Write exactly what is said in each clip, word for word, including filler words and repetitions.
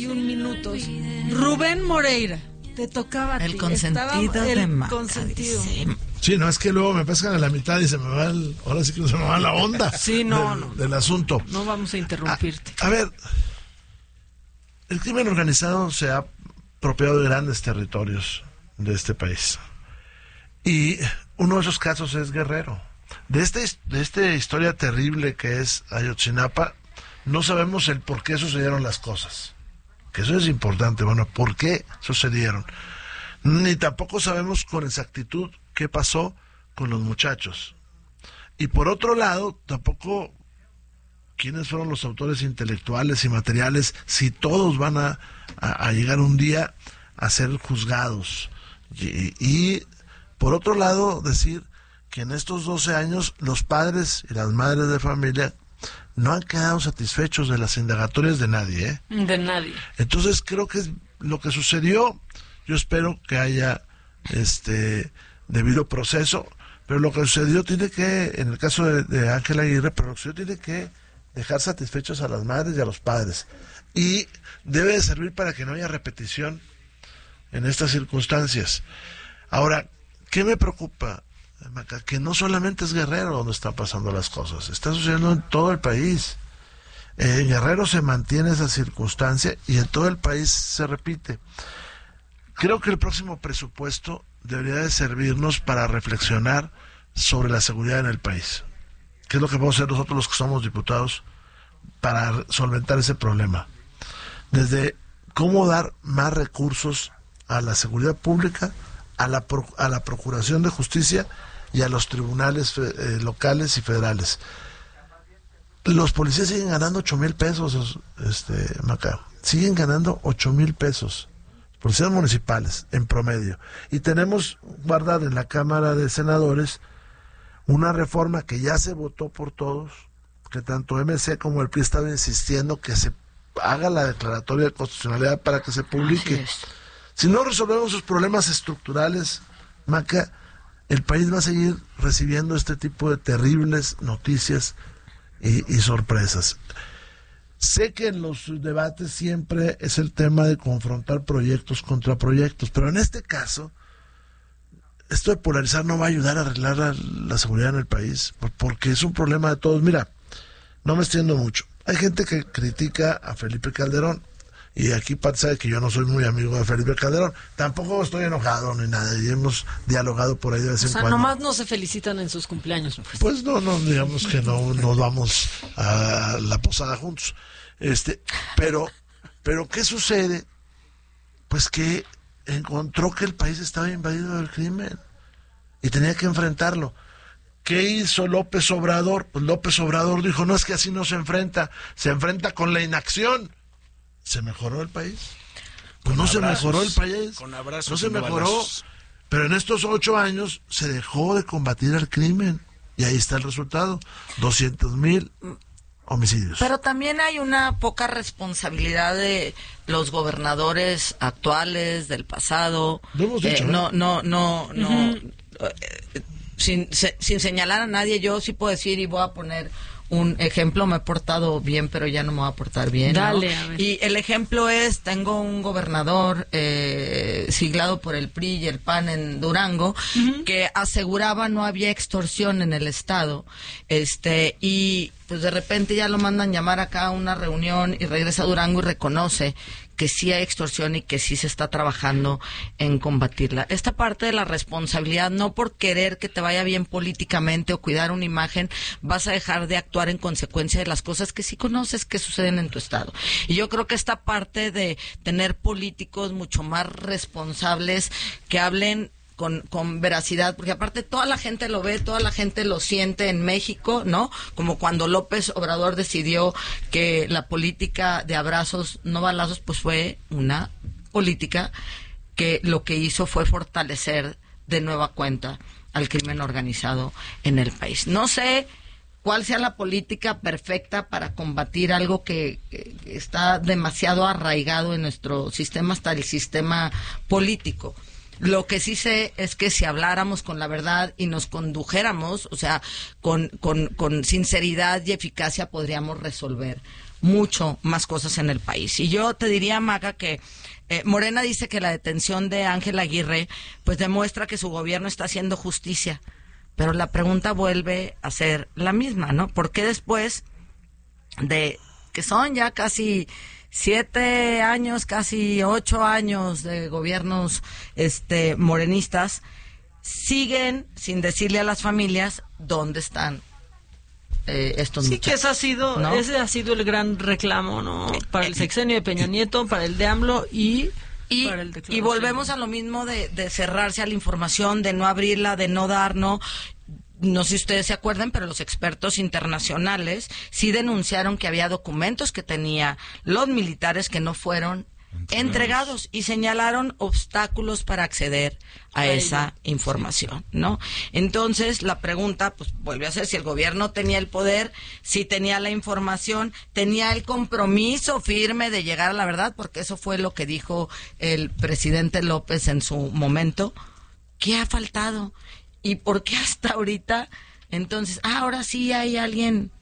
y un minutos. Rubén Moreira, te tocaba a ti. El consentido el de Maca. consentido. Sí, no, es que luego me pescan a la mitad y se me va el, ahora sí que se me va la onda. Sí, no, del, no. del asunto. No vamos a interrumpirte. A, a ver, el crimen organizado se ha apropiado de grandes territorios de este país. Y uno de esos casos es Guerrero. De, este, de esta historia terrible que es Ayotzinapa, no sabemos el por qué sucedieron las cosas. Que eso es importante, bueno, ¿por qué sucedieron? Ni tampoco sabemos con exactitud qué pasó con los muchachos. Y por otro lado, tampoco quiénes fueron los autores intelectuales y materiales, si todos van a, a, a llegar un día a ser juzgados. Y, y por otro lado, decir que en estos doce años los padres y las madres de familia no han quedado satisfechos de las indagatorias de nadie, ¿eh? De nadie. Entonces creo que es lo que sucedió. Yo espero que haya este debido proceso, pero lo que sucedió tiene que, en el caso de, de Ángel Aguirre, pero lo que sucedió tiene que dejar satisfechos a las madres y a los padres. Y debe de servir para que no haya repetición en estas circunstancias. Ahora, ¿qué me preocupa, Maca? Que no solamente es Guerrero donde están pasando las cosas, está sucediendo en todo el país. En Guerrero se mantiene esa circunstancia y en todo el país se repite. Creo que el próximo presupuesto debería de servirnos para reflexionar sobre la seguridad en el país. ¿Qué es lo que podemos hacer nosotros los que somos diputados para solventar ese problema? Desde cómo dar más recursos a la seguridad pública, a la, pro, a la Procuración de Justicia y a los tribunales eh, locales y federales. Los policías siguen ganando ocho mil pesos, este, Maca. Siguen ganando ocho mil pesos. Policías municipales, en promedio. Y tenemos guardada en la Cámara de Senadores una reforma que ya se votó por todos, que tanto M C como el P R I estaban insistiendo que se haga la declaratoria de constitucionalidad para que se publique. Si no resolvemos sus problemas estructurales, Maca, el país va a seguir recibiendo este tipo de terribles noticias y, y sorpresas. Sé que en los debates siempre es el tema de confrontar proyectos contra proyectos, pero en este caso, esto de polarizar no va a ayudar a arreglar la, la seguridad en el país, porque es un problema de todos. Mira, no me extiendo mucho. Hay gente que critica a Felipe Calderón, y aquí Pat sabe que yo no soy muy amigo de Felipe Calderón. Tampoco estoy enojado ni nada, y hemos dialogado por ahí de vez en cuando. O sea, nomás no se felicitan en sus cumpleaños. Pues, pues no, no, digamos que no nos vamos a la posada juntos. Este, pero, pero ¿qué sucede? Pues que encontró que el país estaba invadido del crimen y tenía que enfrentarlo. ¿Qué hizo López Obrador? Pues López Obrador dijo, no, es que así no se enfrenta, se enfrenta con la inacción. ¿Se mejoró el país? Pues no se mejoró el país, con abrazos, no se no mejoró, balazos. Pero en estos ocho años se dejó de combatir el crimen y ahí está el resultado, doscientos mil homicidios. Pero también hay una poca responsabilidad de los gobernadores actuales, del pasado. Lo hemos dicho, eh, ¿eh? No, no, no, no. Uh-huh. eh, sin, se, sin señalar a nadie, yo sí puedo decir y voy a poner un ejemplo. Me he portado bien, pero ya no me voy a portar bien, ¿no? Dale, a ver. Y el ejemplo es, tengo un gobernador eh, siglado por el P R I y el P A N en Durango, uh-huh, que aseguraba no había extorsión en el estado, este y pues de repente ya lo mandan llamar acá a una reunión y regresa a Durango y reconoce que sí hay extorsión y que sí se está trabajando en combatirla. Esta parte de la responsabilidad, no por querer que te vaya bien políticamente o cuidar una imagen, vas a dejar de actuar en consecuencia de las cosas que sí conoces que suceden en tu estado. Y yo creo que esta parte de tener políticos mucho más responsables que hablen Con, con veracidad, porque aparte toda la gente lo ve, toda la gente lo siente en México, ¿no? Como cuando López Obrador decidió que la política de abrazos, no balazos, pues fue una política que lo que hizo fue fortalecer de nueva cuenta al crimen organizado en el país. No sé cuál sea la política perfecta para combatir algo que, que está demasiado arraigado en nuestro sistema, hasta el sistema político. Lo que sí sé es que si habláramos con la verdad y nos condujéramos, o sea, con, con, con sinceridad y eficacia, podríamos resolver mucho más cosas en el país. Y yo te diría, Maca, que eh, Morena dice que la detención de Ángel Aguirre pues demuestra que su gobierno está haciendo justicia. Pero la pregunta vuelve a ser la misma, ¿no? ¿Por qué después de que son ya casi siete años, casi ocho años de gobiernos este morenistas, siguen sin decirle a las familias dónde están eh, estos sí, muchachos? que ese ha sido, ¿no? ese ha sido el gran reclamo, ¿no? Para el sexenio de Peña Nieto, para el de AMLO y... Y, y volvemos a lo mismo de, de cerrarse a la información, de no abrirla, de no dar, no... No sé si ustedes se acuerdan, pero los expertos internacionales sí denunciaron que había documentos que tenía los militares que no fueron entregados, entregados y señalaron obstáculos para acceder a Ay, esa no. información, ¿no? Entonces, la pregunta, pues, vuelve a ser si el gobierno tenía el poder, si tenía la información, tenía el compromiso firme de llegar a la verdad, porque eso fue lo que dijo el presidente López en su momento. ¿Qué ha faltado? ¿Y por qué hasta ahorita? Entonces, ah, ahora sí hay alguien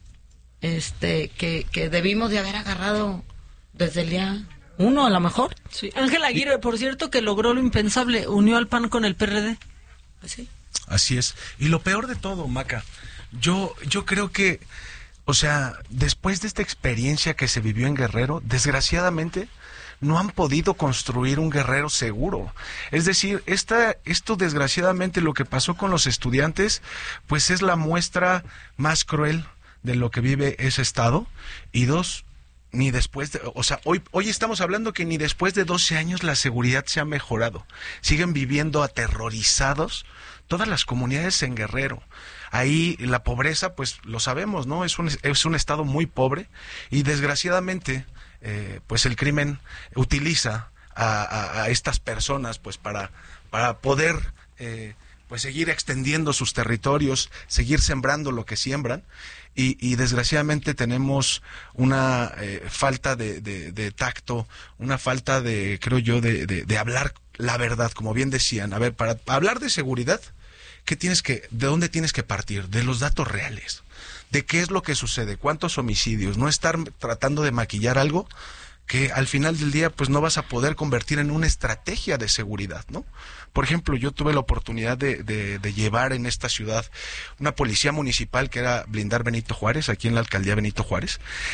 este que, que debimos de haber agarrado desde el día uno, a lo mejor. Sí, Ángel Aguirre, por cierto, que logró lo impensable, unió al P A N con el P R D. Pues sí. Así es. Y lo peor de todo, Maca, yo, yo creo que, o sea, después de esta experiencia que se vivió en Guerrero, desgraciadamente no han podido construir un Guerrero seguro. Es decir, esta, esto desgraciadamente lo que pasó con los estudiantes, pues es la muestra más cruel de lo que vive ese estado. Y dos, ni después de, o sea, hoy, hoy estamos hablando que ni después de doce años la seguridad se ha mejorado. Siguen viviendo aterrorizados todas las comunidades en Guerrero. Ahí la pobreza, pues lo sabemos, ¿no? Es un, es un estado muy pobre y desgraciadamente... Eh, pues el crimen utiliza a, a, a estas personas pues para, para poder eh, pues seguir extendiendo sus territorios, seguir sembrando lo que siembran y, y desgraciadamente tenemos una eh, falta de, de, de tacto, una falta de, creo yo, de, de, de hablar la verdad, como bien decían. A ver, para, para hablar de seguridad, ¿qué tienes que, de dónde tienes que partir? De los datos reales. De qué es lo que sucede, cuántos homicidios, no estar tratando de maquillar algo que al final del día pues no vas a poder convertir en una estrategia de seguridad, ¿no? Por ejemplo, yo tuve la oportunidad de, de, de llevar en esta ciudad una policía municipal que era blindar Benito Juárez, aquí en la alcaldía Benito Juárez,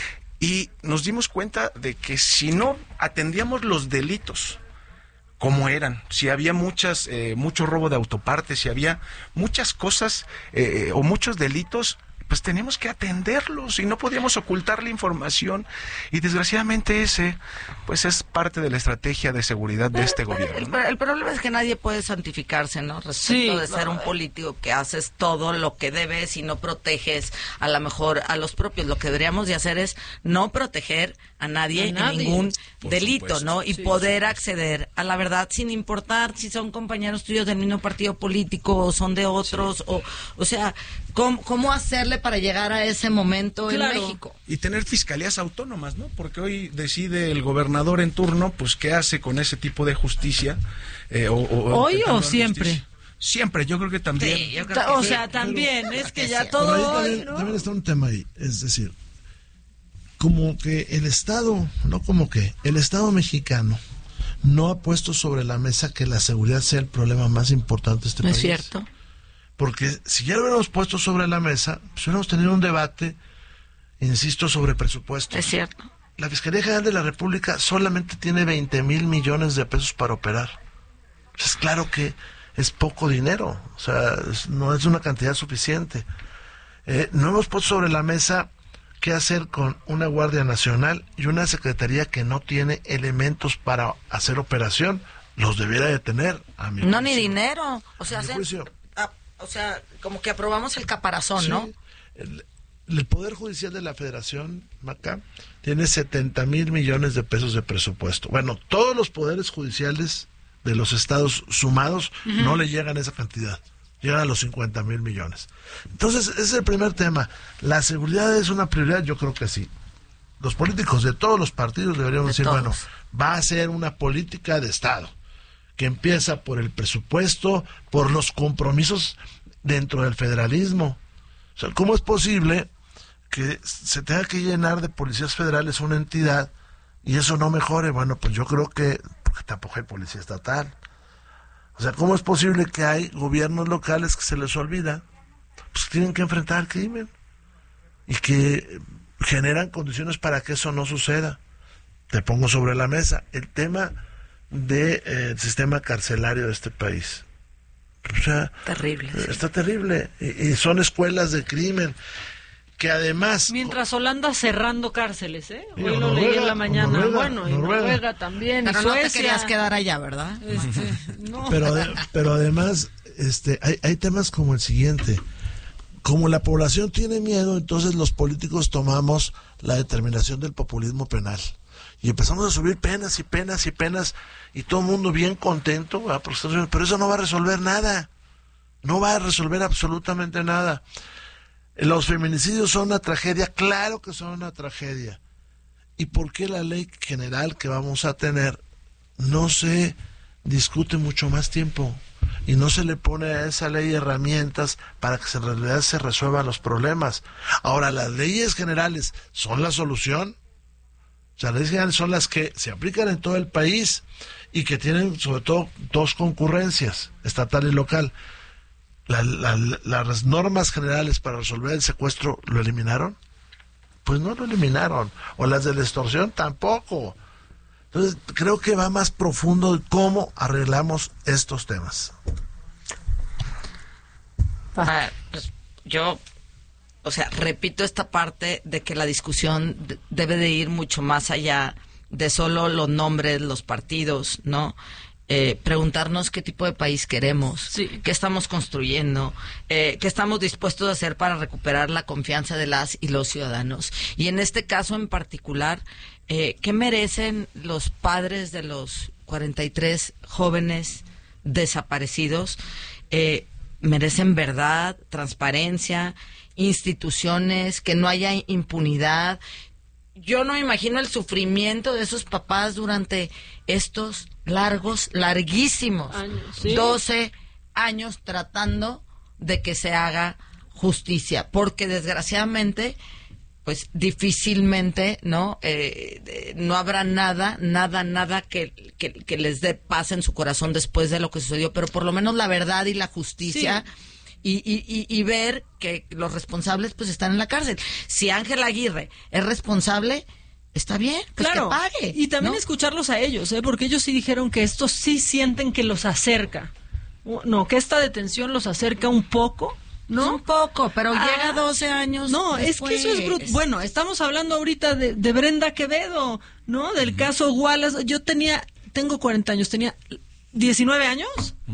y nos dimos cuenta de que si no atendíamos los delitos como eran, si había muchas, eh, mucho robo de autopartes, si había muchas cosas eh, o muchos delitos, pues tenemos que atenderlos y no podíamos ocultar la información y desgraciadamente ese pues es parte de la estrategia de seguridad de este gobierno, ¿no? El, el problema es que nadie puede santificarse, ¿no? Respecto sí, de ser un político que haces todo lo que debes y no proteges a lo mejor a los propios. Lo que deberíamos de hacer es no proteger a nadie, a nadie. en ningún Por delito, supuesto. ¿no? Y sí, poder sí. acceder a la verdad sin importar si son compañeros tuyos del mismo partido político o son de otros, sí. o o sea, ¿cómo, cómo hacerle para llegar a ese momento claro. en México? Y tener fiscalías autónomas, ¿no? Porque hoy decide el gobernador en turno, pues, ¿qué hace con ese tipo de justicia? Eh, o, o, ¿Hoy o siempre? Justicia. Siempre, yo creo que también. Sí, yo creo que o sí. sea, también, pero, es que ya todo... Pero ahí también, ¿no? también está un tema ahí, es decir, como que el Estado, no como que, el Estado mexicano no ha puesto sobre la mesa que la seguridad sea el problema más importante de este país. Es cierto. Porque si ya lo hubiéramos puesto sobre la mesa, pues hubiéramos tenido un debate, insisto, sobre presupuestos. Es cierto. La Fiscalía General de la República solamente tiene veinte mil millones de pesos para operar. Pues es claro que es poco dinero, o sea, es, no es una cantidad suficiente. Eh, no hemos puesto sobre la mesa qué hacer con una Guardia Nacional y una Secretaría que no tiene elementos para hacer operación. Los debiera de tener, a mi No, juicio. ni dinero. O sea, mi hacen, juicio. a, o sea, como que aprobamos el caparazón, Sí, ¿no? El, el Poder Judicial de la Federación, Maca, tiene setenta mil millones de pesos de presupuesto. Bueno, todos los poderes judiciales de los estados sumados uh-huh. no le llegan a esa cantidad. Llegan a los cincuenta mil millones. Entonces, ese es el primer tema. ¿La seguridad es una prioridad? Yo creo que sí. Los políticos de todos los partidos deberíamos de decir, todos. bueno, va a ser una política de Estado que empieza por el presupuesto, por los compromisos dentro del federalismo. O sea, ¿cómo es posible que se tenga que llenar de policías federales una entidad y eso no mejore. Bueno, pues yo creo que porque tampoco hay policía estatal. O sea, ¿cómo es posible que hay gobiernos locales que se les olvida? Pues tienen que enfrentar el crimen y que generan condiciones para que eso no suceda. Te pongo sobre la mesa el tema del de, eh, sistema carcelario de este país. O sea, terrible. Sí. Está terrible. Y, y son escuelas de crimen que además... Mientras Holanda cerrando cárceles, ¿eh? Hoy Sí, lo Noruega, leí en la mañana. Noruega, bueno, y Noruega. Noruega también, Pero y no Suecia. te querías quedar allá, ¿verdad? Este, no. Pero, de- pero además, este, hay, hay temas como el siguiente. Como la población tiene miedo, entonces los políticos tomamos la determinación del populismo penal. Y empezamos a subir penas y penas y penas, y todo el mundo bien contento, ¿verdad? Pero eso no va a resolver nada. No va a resolver absolutamente nada. Los feminicidios son una tragedia, claro que son una tragedia. ¿Y por qué la ley general que vamos a tener no se discute mucho más tiempo? Y no se le pone a esa ley herramientas para que en realidad se resuelvan los problemas. Ahora, las leyes generales son la solución. O sea, las leyes generales son las que se aplican en todo el país y que tienen sobre todo dos concurrencias, estatal y local. La, la, las normas generales para resolver el secuestro, ¿lo eliminaron? Pues no lo eliminaron. O las de la extorsión tampoco. Entonces, creo que va más profundo de cómo arreglamos estos temas. Ah, pues, yo, o sea, repito esta parte de que la discusión de- debe de ir mucho más allá de solo los nombres, los partidos, ¿no? Eh, preguntarnos qué tipo de país queremos, Sí. qué estamos construyendo, eh, qué estamos dispuestos a hacer para recuperar la confianza de las y los ciudadanos. Y en este caso en particular, eh, ¿qué merecen los padres de los cuarenta y tres jóvenes desaparecidos? Eh, merecen verdad, transparencia, instituciones, que no haya impunidad. Yo no me imagino el sufrimiento de esos papás durante estos largos, larguísimos, Años, sí. doce años tratando de que se haga justicia, porque desgraciadamente, pues difícilmente, ¿no? Eh, eh, no habrá nada, nada, nada que, que, que les dé paz en su corazón después de lo que sucedió, pero por lo menos la verdad y la justicia. Sí. Y, y, y, y ver que los responsables pues están en la cárcel. Si Ángela Aguirre es responsable, está bien, pues Claro, que pague. y también ¿no? escucharlos a ellos, ¿eh? Porque ellos sí dijeron que esto sí sienten que los acerca. No, que esta detención los acerca un poco, ¿no? Un poco, pero Ah, llega doce años. No, después. es que eso es bruto. Bueno, estamos hablando ahorita de, de Brenda Quevedo, ¿no? Del caso Wallace. Yo tenía, tengo cuarenta años, tenía diecinueve años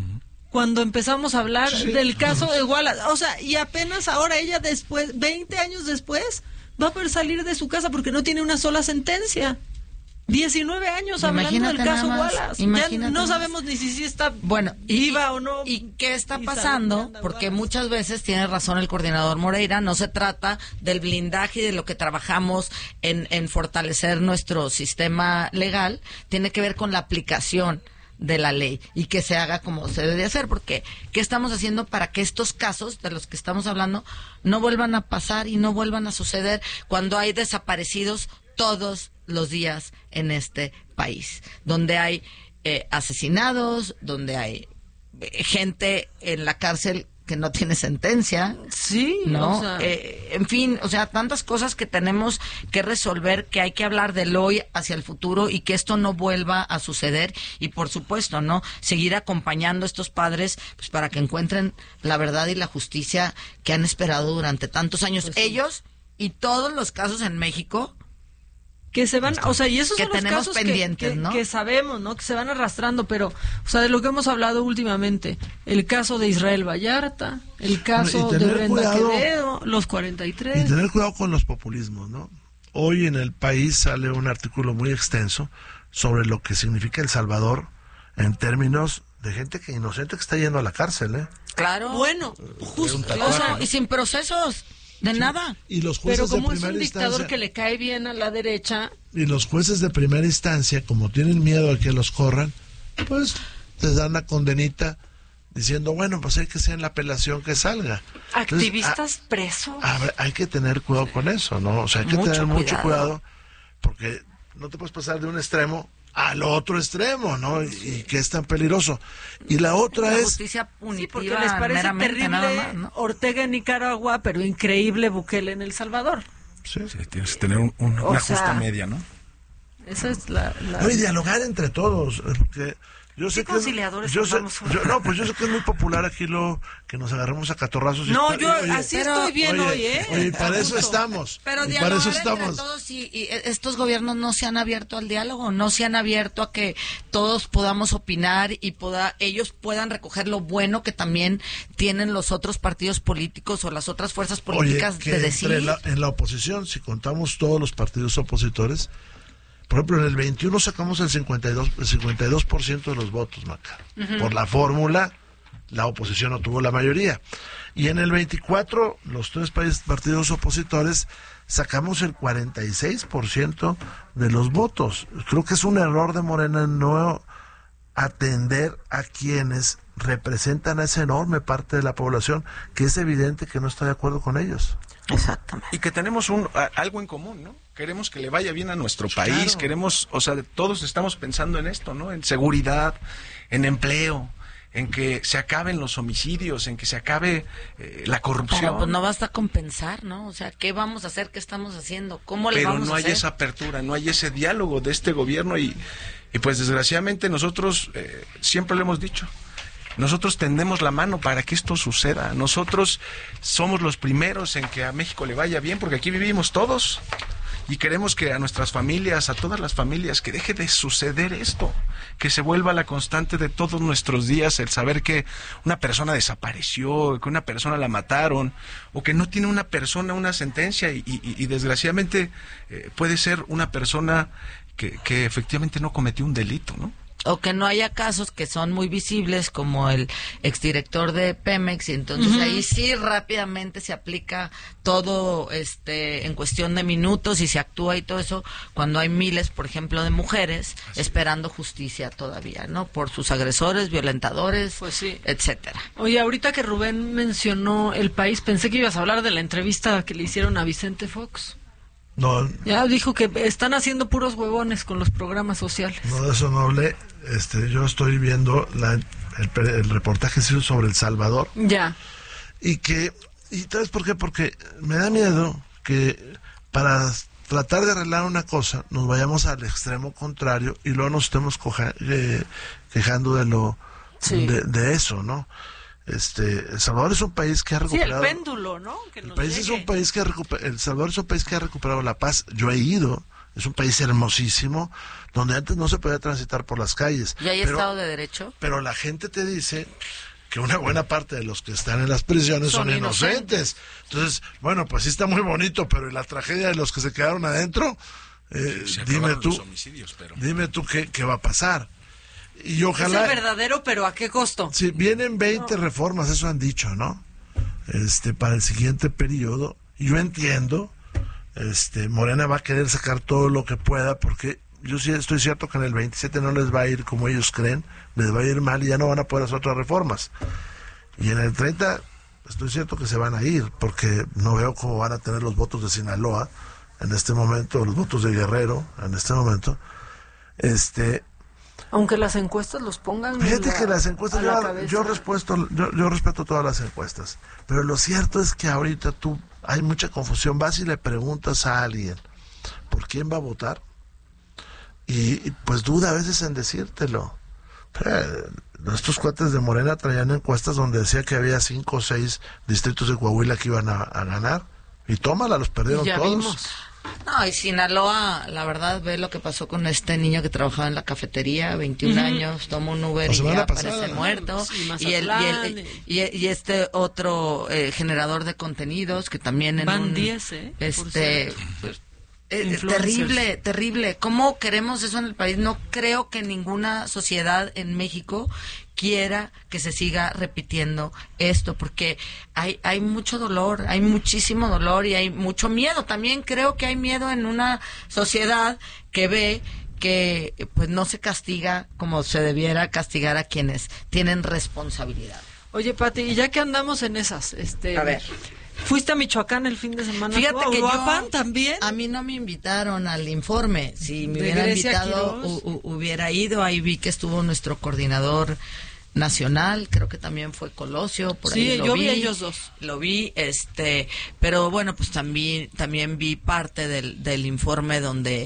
cuando empezamos a hablar del caso de Wallace. O sea, y apenas ahora ella después, veinte años después, va a poder salir de su casa porque no tiene una sola sentencia. diecinueve años hablando Imagínate del caso nada más, Wallace. Ya imagínate no más. sabemos ni si sí está Bueno, y, viva o no. ¿Y qué está Isabel pasando? Miranda Porque Wallace. muchas veces tiene razón el coordinador Moreira, no se trata del blindaje y de lo que trabajamos en, en fortalecer nuestro sistema legal, tiene que ver con la aplicación de la ley y que se haga como se debe de hacer, porque ¿qué estamos haciendo para que estos casos de los que estamos hablando no vuelvan a pasar y no vuelvan a suceder cuando hay desaparecidos todos los días en este país, donde hay eh, asesinados, donde hay eh, gente en la cárcel que no tiene sentencia, Sí, ¿no? o sea, Eh, en fin, o sea, tantas cosas que tenemos que resolver, que hay que hablar del hoy hacia el futuro y que esto no vuelva a suceder y por supuesto, ¿no? Seguir acompañando a estos padres pues para que encuentren la verdad y la justicia que han esperado durante tantos años. Pues sí. Ellos y todos los casos en México que se van, o sea, y esos que son los tenemos casos que- pendientes, que, ¿no? que sabemos, ¿no? Que se van arrastrando, pero, o sea, de lo que hemos hablado últimamente, el caso de Israel Vallarta, el caso Y tener de Brenda cuidado. Quevedo, los cuarenta y Y tres. tener cuidado con los populismos, ¿no? Hoy en el país sale un artículo muy extenso sobre lo que significa El Salvador en términos de gente que inocente que está yendo a la cárcel, ¿eh? Claro. Bueno, justo, un o tatuaje, sea, y sin procesos de nada. Y los jueces pero como de es primera un dictador instancia, que le cae bien a la derecha, y los jueces de primera instancia, como tienen miedo a que los corran, pues les dan la condenita diciendo, bueno, pues hay que ser en la apelación que salga. Activistas Entonces, presos. A, a ver, hay que tener cuidado con eso, ¿no? O sea, hay que Mucho tener mucho cuidado. cuidado, porque no te puedes pasar de un extremo al otro extremo, ¿no? Y, y que es tan peligroso. Y la otra La es... justicia Sí, punitiva, porque les parece meramente, terrible nada más, ¿no? Ortega en Nicaragua, pero increíble Bukele en El Salvador. Sí. Sí, tienes que tener un- un- O una sea, justa media, ¿no? Esa es la... la- No, y dialogar entre todos, eh, porque yo sé ¿Qué que es- conciliadores yo sé, andamos hoy? yo- no, pues yo sé que es muy popular aquí lo que nos agarremos a catorrazos. y No, está- yo oye, así pero- estoy bien oye, hoy, ¿eh? oye, y para A eso gusto. estamos. Pero y para eso dialogar entre estamos. todos y, y estos gobiernos no se han abierto al diálogo, no se han abierto a que todos podamos opinar y pueda, ellos puedan recoger lo bueno que también tienen los otros partidos políticos o las otras fuerzas políticas Oye, que de entre decir. la- en la oposición, si contamos todos los partidos opositores, por ejemplo, en el veintiuno sacamos el cincuenta y dos, el cincuenta y dos por ciento de los votos, Maca. Por la fórmula, la oposición no tuvo la mayoría. Y en el veinticuatro, los tres países, partidos opositores sacamos el cuarenta y seis por ciento de los votos. Creo que es un error de Morena no atender a quienes representan a esa enorme parte de la población que es evidente que no está de acuerdo con ellos. Exactamente. Y que tenemos un a- algo en común, ¿no? Queremos que le vaya bien a nuestro país, Claro. queremos, o sea, todos estamos pensando en esto, ¿no? En seguridad, en empleo, en que se acaben los homicidios, en que se acabe eh, la corrupción. Pero pues no basta con pensar, ¿no? O sea, ¿qué vamos a hacer? ¿Qué estamos haciendo? ¿Cómo le Pero vamos no a hay hacer? esa apertura, no hay ese diálogo de este gobierno y, y pues desgraciadamente nosotros eh, siempre lo hemos dicho. Nosotros tendemos la mano para que esto suceda. Nosotros somos los primeros en que a México le vaya bien, porque aquí vivimos todos y queremos que a nuestras familias, a todas las familias, que deje de suceder esto, que se vuelva la constante de todos nuestros días, el saber que una persona desapareció, que una persona la mataron, o que no tiene una persona una sentencia y, y- y desgraciadamente eh, puede ser una persona que, que efectivamente no cometió un delito, ¿no? O que no haya casos que son muy visibles como el exdirector de Pemex y entonces ahí sí rápidamente se aplica todo este en cuestión de minutos y se actúa y todo eso cuando hay miles, por ejemplo, de mujeres esperando justicia todavía, ¿no? Por sus agresores, violentadores, Pues sí. etcétera. Oye, ahorita que Rubén mencionó El País, pensé que ibas a hablar de la entrevista que le hicieron a Vicente Fox. No, Ya dijo que están haciendo puros huevones con los programas sociales. no, de eso no hablé. Este, yo estoy viendo la, el, el reportaje que se hizo sobre El Salvador Ya. y que, y ¿sabes por qué? Porque me da miedo que para tratar de arreglar una cosa nos vayamos al extremo contrario y luego nos estemos coja- eh, quejando de lo Sí. de, de eso, ¿no? Este, El Salvador es un país que ha Sí, el recuperado. péndulo, ¿no? Que El nos país es llegue. un país que ha recuper- El Salvador es un país que ha recuperado la paz. Yo he ido. Es un país hermosísimo donde antes no se podía transitar por las calles. ¿Y hay Pero- Estado de Derecho? Pero la gente te dice que una buena parte de los que están en las prisiones son, Son inocentes. Entonces, bueno, pues sí está muy bonito, pero ¿y la tragedia de los que se quedaron adentro? Eh, Se dime aprobaron tú, los homicidios, pero... dime tú qué, qué va a pasar. Y Es el ojalá... verdadero, pero ¿a qué costo? Sí, vienen veinte reformas, eso han dicho, ¿no? Este, para el siguiente periodo. Yo entiendo, este, Morena va a querer sacar todo lo que pueda, porque yo sí estoy cierto que en el veintisiete no les va a ir como ellos creen, les va a ir mal y ya no van a poder hacer otras reformas. Y en el treinta estoy cierto que se van a ir, porque no veo cómo van a tener los votos de Sinaloa en este momento, los votos de Guerrero en este momento. Este, Aunque las encuestas los pongan. en Fíjate la- que las encuestas, a la yo, cabeza. yo, respuesto, yo, yo respeto todas las encuestas, pero lo cierto es que ahorita tú, hay mucha confusión, vas y le preguntas a alguien por quién va a votar y, y, pues duda a veces en decírtelo. Eh, estos cuates de Morena traían encuestas donde decía que había cinco o seis distritos de Coahuila que iban a, a ganar y tómala, los perdieron Y ya todos. vimos. No, y Sinaloa, la verdad, ve lo que pasó con este niño que trabajaba en la cafetería, veintiún años, tomó un Uber La y semana ya pasada. aparece muerto. Sí, Y, el, y, Mazatlán, el- y, y este otro eh, generador de contenidos que también en Van un... diez, ¿eh? Por Este... cierto. pues, eh, Influencers. terrible, terrible. ¿Cómo queremos eso en el país? No creo que ninguna sociedad en México quiera que se siga repitiendo esto, porque hay hay mucho dolor, hay muchísimo dolor y hay mucho miedo. También creo que hay miedo en una sociedad que ve que pues no se castiga como se debiera castigar a quienes tienen responsabilidades. Oye, Pati, y ya que andamos en esas, este, A ver. ¿fuiste a Michoacán el fin de semana? Fíjate ¿Tú, que Uruapan yo, también? a mí no me invitaron al informe. Si me De hubieran Grecia invitado, Quirós. hu- hu- hubiera ido. Ahí vi que estuvo nuestro coordinador nacional, creo que también fue Colosio, por Sí, ahí lo yo vi, vi a ellos dos. Lo vi, este, pero bueno, pues también también vi parte del, del informe donde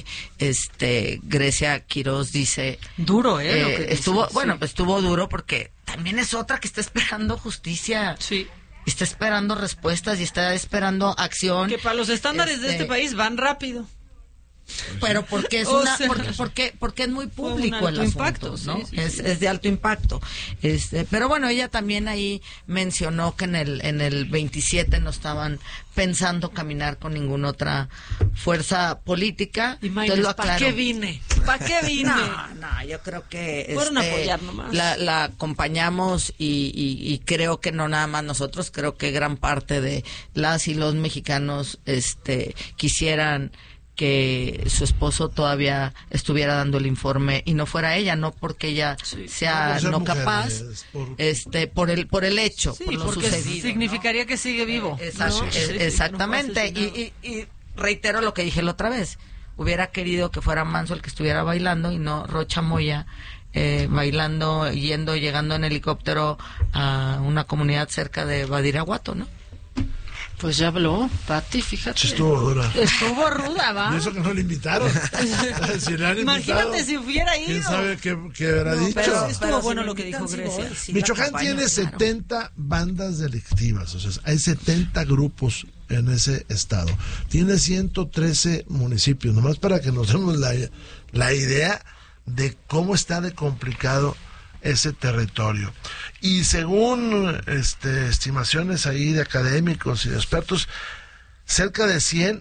este Grecia Quirós dice Duro, ¿eh? lo eh, que dice, estuvo, sí. bueno, pues estuvo duro porque también es otra que está esperando justicia. Sí. Está esperando respuestas y está esperando acción. Que para los estándares de Este, este país van rápido. Pero porque es O una, sea, porque, porque, porque es muy fue un público alto el impacto, asunto, sí, ¿no? sí, es, sí. es de alto impacto. Este, pero bueno, ella también ahí mencionó que en el, en el veintisiete no estaban pensando caminar con ninguna otra fuerza política. Y Entonces lo Maynes, ¿para aclaró. qué vine? ¿Para qué vine? No, no, yo creo que Fueron a este, apoyar nomás. La, la acompañamos y, y, y creo que no nada más nosotros, creo que gran parte de las y los mexicanos este quisieran que su esposo todavía estuviera dando el informe y no fuera ella, no porque ella Sí. sea Por ser no mujer, capaz, es por- este por el por el hecho, Sí, por lo porque sucedido, ¿no? significaría que sigue vivo. Exacto, ¿no? es- Sí, sí, exactamente. que no fue y, y, y reitero lo que dije la otra vez. Hubiera querido que fuera Manso el que estuviera bailando y no Rocha Moya eh, bailando, yendo, llegando en helicóptero a una comunidad cerca de Badiraguato, ¿no? Pues ya habló, Pati, fíjate. Sí, estuvo dura. Estuvo ruda, ¿va? Y eso que no le invitaron. Si le han invitado, Imagínate si hubiera ido. ¿quién sabe qué, qué habrá No, dicho? pero sí estuvo pero bueno me lo que invitan, dijo sí Grecia. voy, sí la Michoacán acompaño, tiene claro. setenta bandas delictivas, o sea, hay setenta grupos en ese estado. Tiene ciento trece municipios, nomás para que nos demos la, la idea de cómo está de complicado ese territorio. Y según este, estimaciones ahí de académicos y de expertos, cerca de cien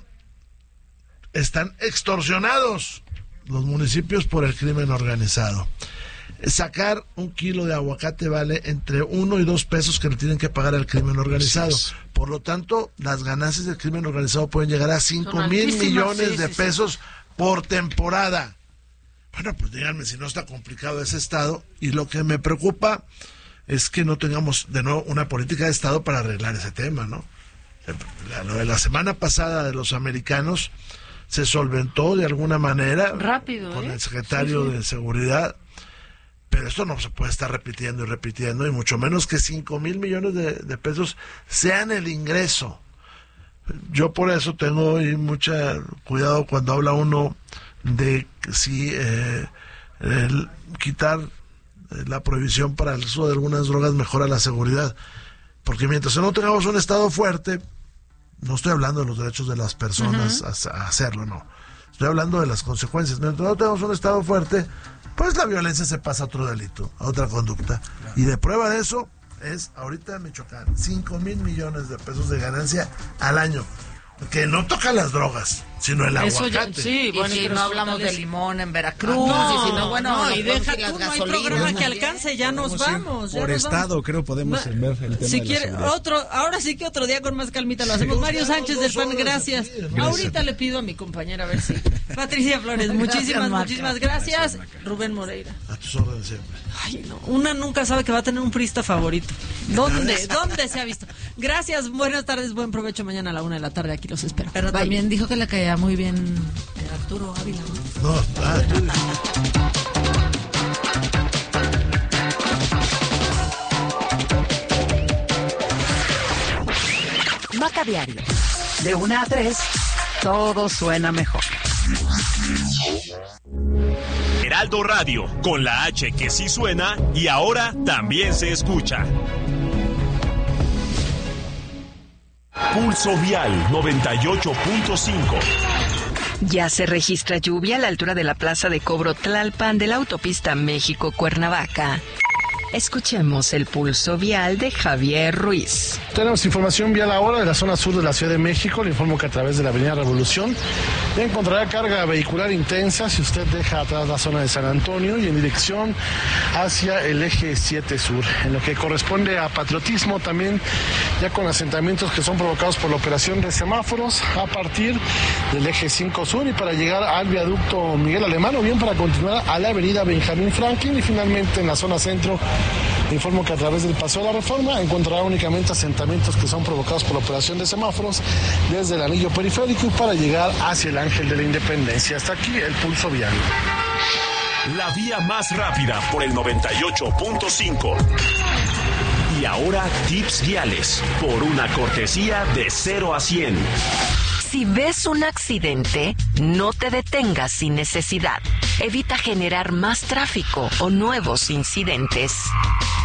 están extorsionados los municipios por el crimen organizado. Sacar un kilo de aguacate vale entre uno y dos pesos que le tienen que pagar al crimen organizado. Así es. Por lo tanto, las ganancias del crimen organizado pueden llegar a cinco Son mil altísimas, millones sí, de sí, sí. pesos por temporada. Bueno, pues díganme si no está complicado ese estado. Y lo que me preocupa es que no tengamos de nuevo una política de estado para arreglar ese tema, ¿no? La, lo de la semana pasada de los americanos se solventó de alguna manera Rápido, con ¿eh? el secretario Sí, sí. de seguridad, pero esto no se puede estar repitiendo y repitiendo, y mucho menos que cinco mil millones de, de pesos sean el ingreso. Yo por eso tengo hoy mucha cuidado cuando habla uno de si eh, el quitar la prohibición para el uso de algunas drogas mejora la seguridad, porque mientras no tengamos un estado fuerte, no estoy hablando de los derechos de las personas uh-huh. a, a hacerlo, no, estoy hablando de las consecuencias. Mientras no tengamos un estado fuerte, pues la violencia se pasa a otro delito, a otra conducta, y de prueba de eso es ahorita en Michoacán cinco mil millones de pesos de ganancia al año, que no toca las drogas, sino el Eso ya- aguacate. sí, Y bueno, si y no los hablamos de frutales. limón en Veracruz, No, y si no, bueno, no, los y productos deja y las tú, no hay gasolinas programa que también. alcance, ya nos Podemos ir vamos. ya por nos estado, vamos. creo, podemos Ma- ver el tema Si de la quiere, seguridad. otro, ahora sí que otro día con más calmita lo hacemos. Sí, Mario nos Sánchez quedamos del dos PAN, horas gracias. aquí, ¿no? Ahorita le pido a mi compañera a ver si. Patricia Flores, muchísimas, Maca. muchísimas gracias. Rubén Moreira. A tus órdenes siempre. Ay, no, una nunca sabe que va a tener un priista favorito. ¿Dónde? ¿Dónde se ha visto? Gracias, buenas tardes, buen provecho. Mañana a la una de la tarde aquí los espero. Pero Bye. también dijo que le caía muy bien eh, Arturo Ávila, ¿no? No, ah, tú- Maca Diario. De una a tres, todo suena mejor. Heraldo Radio, con la H que sí suena y ahora también se escucha. Pulso Vial noventa y ocho punto cinco. Ya se registra lluvia a la altura de la plaza de cobro Tlalpan de la autopista México-Cuernavaca. Escuchemos el pulso vial de Javier Ruiz. Tenemos información vial ahora de la zona sur de la Ciudad de México. Le informo que a través de la avenida Revolución encontrará carga vehicular intensa si usted deja atrás la zona de San Antonio y en dirección hacia el eje siete sur. En lo que corresponde a patriotismo, también ya con asentamientos que son provocados por la operación de semáforos a partir del eje cinco sur y para llegar al viaducto Miguel Alemán o bien para continuar a la avenida Benjamín Franklin y finalmente en la zona centro Informo que a través del Paseo de la Reforma encontrará únicamente asentamientos que son provocados por la operación de semáforos desde el anillo periférico y para llegar hacia el Ángel de la Independencia. Hasta aquí el pulso vial. La vía más rápida por el noventa y ocho punto cinco. Y ahora tips viales por una cortesía de cero a cien. Si ves un accidente, no te detengas sin necesidad. Evita generar más tráfico o nuevos incidentes.